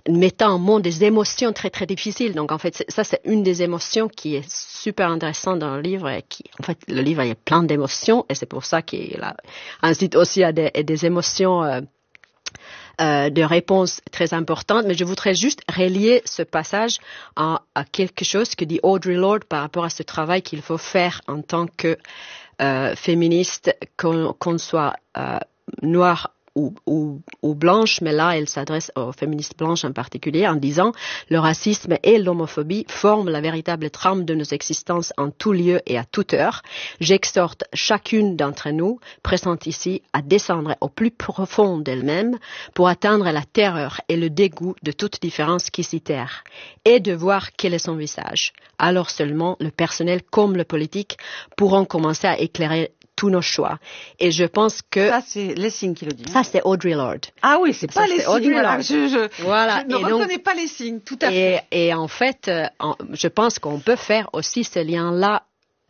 mettant en monde des émotions très très difficiles. Donc en fait, ça c'est une des émotions qui est super intéressante dans le livre. Et en fait, le livre il y a plein d'émotions et c'est pour ça qu'il incite aussi à des émotions de réponses très importantes. Mais je voudrais juste relier ce passage à quelque chose que dit Audre Lorde par rapport à ce travail qu'il faut faire en tant que féministe, qu'on soit noir ou blanche, mais là, elle s'adresse aux féministes blanches en particulier en disant « Le racisme et l'homophobie forment la véritable trame de nos existences en tout lieu et à toute heure. J'exhorte chacune d'entre nous, présente ici, à descendre au plus profond d'elle-même pour atteindre la terreur et le dégoût de toute différence qui s'y terre, et de voir quel est son visage. Alors seulement, le personnel comme le politique pourront commencer à éclairer tous nos choix. » Et je pense que... Ça, c'est Lessing qui le dit. Ça, c'est Audre Lorde. Ah oui, c'est pas Lessing. Voilà. Voilà. Je ne reconnais pas Lessing, tout à fait. Et en fait, je pense qu'on peut faire aussi ce lien-là.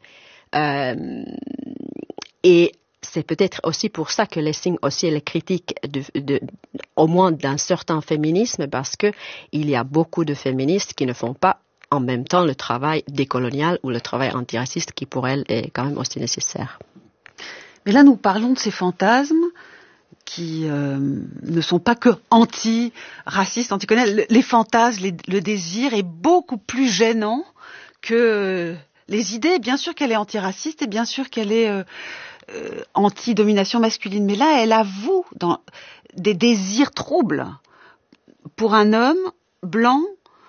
Et c'est peut-être aussi pour ça que Lessing aussi est le critique au moins d'un certain féminisme, parce que il y a beaucoup de féministes qui ne font pas en même temps le travail décolonial ou le travail antiraciste qui pour elles est quand même aussi nécessaire. Mais là, nous parlons de ces fantasmes qui ne sont pas que anti-racistes, anti-coloniales. Les fantasmes, le désir est beaucoup plus gênant que les idées. Bien sûr qu'elle est antiraciste et bien sûr qu'elle est anti-domination masculine. Mais là, elle avoue des désirs troubles pour un homme blanc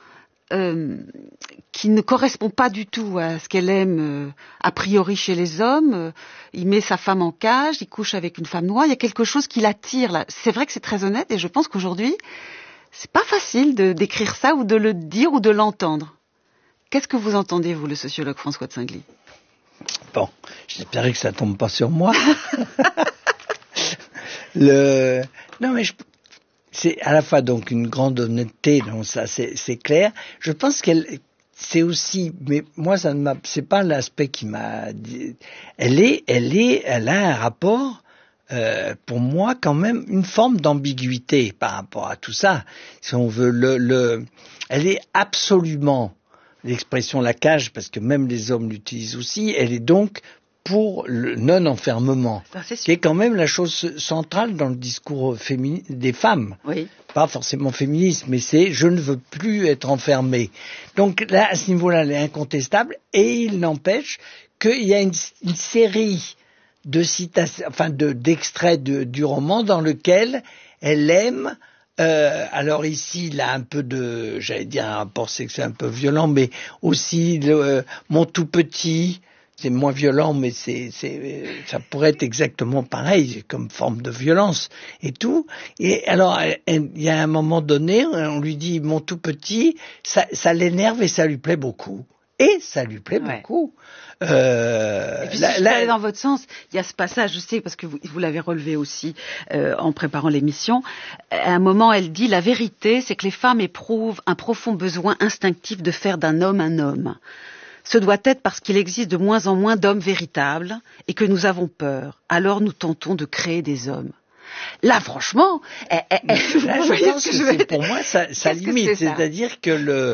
qui ne correspond pas du tout à ce qu'elle aime a priori chez les hommes. Il met sa femme en cage, il couche avec une femme noire. Il y a quelque chose qui l'attire là. C'est vrai que c'est très honnête et je pense qu'aujourd'hui, c'est pas facile de d'écrire ça ou de le dire ou de l'entendre. Qu'est-ce que vous entendez, vous, le sociologue François de Singly? Bon, j'espérais que ça tombe pas sur moi. Non, mais c'est à la fois donc une grande honnêteté, donc ça c'est clair. Je pense c'est aussi, mais moi c'est pas l'aspect qui m'a dit. Elle a un rapport, pour moi quand même une forme d'ambiguïté par rapport à tout ça. Si on veut elle est absolument, l'expression la cage, parce que même les hommes l'utilisent aussi, elle est donc pour le non-enfermement, qui est quand même la chose centrale dans le discours des femmes. Oui. Pas forcément féministe, mais c'est « je ne veux plus être enfermée ». Donc là, à ce niveau-là, elle est incontestable, et il n'empêche qu'il y a une série de citations, d'extraits du roman dans lequel elle aime. Alors ici, il a un peu j'allais dire un rapport sexuel un peu violent, mais aussi mon tout petit. C'est moins violent, mais ça pourrait être exactement pareil, comme forme de violence et tout. Et alors, il y a un moment donné, on lui dit, mon tout petit, ça l'énerve et ça lui plaît beaucoup. Et ça lui plaît beaucoup. Et puis, si je peux aller dans votre sens, il y a ce passage, je sais, parce que vous l'avez relevé aussi en préparant l'émission. À un moment, elle dit, la vérité, c'est que les femmes éprouvent un profond besoin instinctif de faire d'un homme un homme. Ce doit être parce qu'il existe de moins en moins d'hommes véritables et que nous avons peur. Alors nous tentons de créer des hommes. Là, franchement, vous voyez ce que je veux dire. Pour moi, ça limite. C'est-à-dire que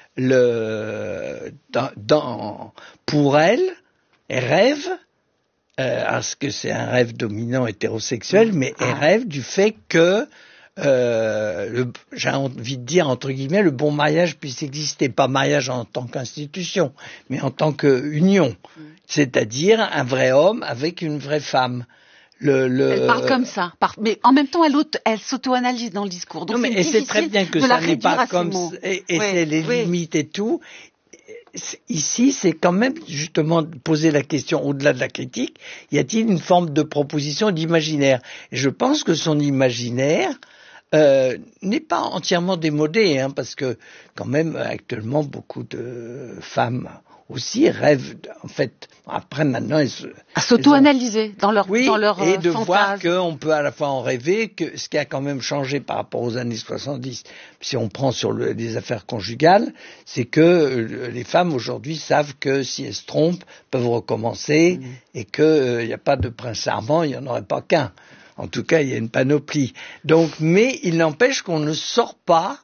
pour elle rêve, parce que c'est un rêve dominant hétérosexuel, mais elle rêve du fait que j'ai envie de dire, entre guillemets, le bon mariage puisse exister. Pas mariage en tant qu'institution, mais en tant qu'union. C'est-à-dire un vrai homme avec une vraie femme. Elle parle comme ça. Mais en même temps, elle s'auto-analyse dans le discours. Donc et c'est très bien que ça n'est pas comme ça. Et c'est les limites et tout. Ici, c'est quand même justement poser la question au-delà de la critique. Y a-t-il une forme de proposition d'imaginaire? Et je pense que son imaginaire n'est pas entièrement démodé, parce que quand même actuellement beaucoup de femmes aussi rêvent, en fait, après maintenant à s'auto-analyser dans leur et de fantasme. voir qu'on peut à la fois en rêver, que ce qui a quand même changé par rapport aux années 70, si on prend sur les affaires conjugales, c'est que les femmes aujourd'hui savent que si elles se trompent, peuvent recommencer, et qu'il n'y a pas de prince charmant, il n'y en aurait pas qu'un. En tout cas, il y a une panoplie. Donc, mais il n'empêche qu'on ne sort pas